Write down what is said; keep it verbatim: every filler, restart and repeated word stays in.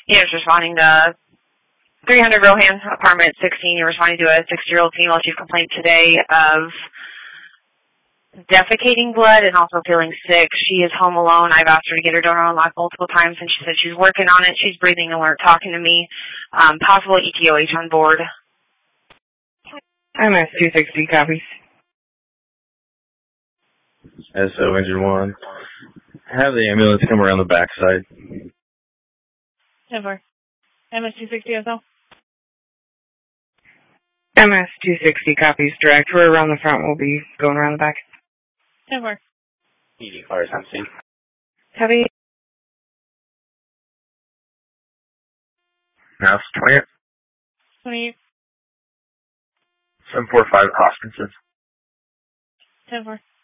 He was responding to three hundred Rohan, apartment sixteen. You're responding to a sixty-year-old female. She's complained today of defecating blood and also feeling sick. She is home alone. I've asked her to get her door unlocked multiple times, and she said she's working on it. She's breathing alert, talking to me. Um, possible E T O H on board. M S two sixty, copies. S O engine one. Have the ambulance come around the backside. ten four. M S two sixty S O. M S two sixty, copies, direct. We're around the front. We'll be going around the back. ten four. E D cars on scene. Heavy. House twentieth. twenty-eight. seven four five Hoskins. ten four.